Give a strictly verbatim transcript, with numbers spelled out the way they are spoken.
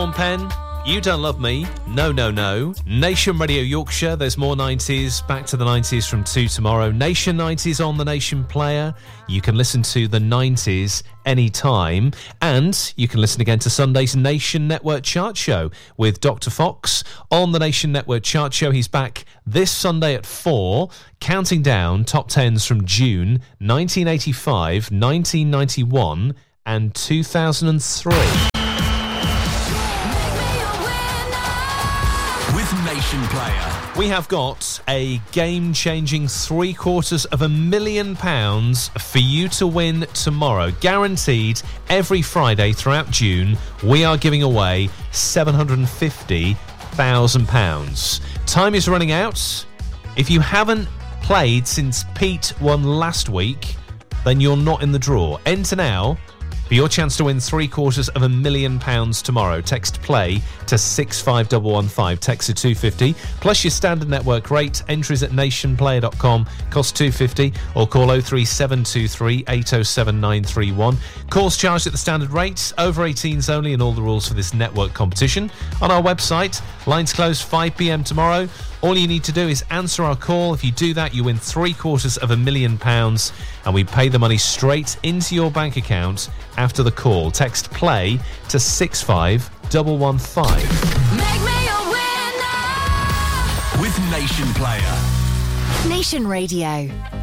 Sean Penn, You Don't Love Me, No, No, No. Nation Radio Yorkshire, there's more nineties, back to the nineties from two tomorrow. Nation nineties on the Nation Player. You can listen to the nineties anytime, and you can listen again to Sunday's Nation Network Chart Show with Doctor Fox on the Nation Network Chart Show. He's back this Sunday at four, counting down top tens from June nineteen eighty-five, nineteen ninety-one and two thousand three. Nation Player. We have got a game-changing three quarters of a million pounds for you to win tomorrow. Guaranteed every Friday throughout June, we are giving away seven hundred fifty thousand pounds. Time is running out. If you haven't played since Pete won last week, then you're not in the draw. Enter now for your chance to win three quarters of a million pounds tomorrow. Text play to six five one one five. Text to two fifty plus your standard network rate. Entries at nationplayer dot com. Cost two fifty, or call oh three seven two three eight oh seven nine three one. Calls charged at the standard rate. Over eighteens only, and all the rules for this network competition on our website. Lines close five p.m. tomorrow. All you need to do is answer our call. If you do that, you win three quarters of a million pounds, and we pay the money straight into your bank account after the call. Text play to six five one one five. Make me a winner with Nation Player. Nation Radio.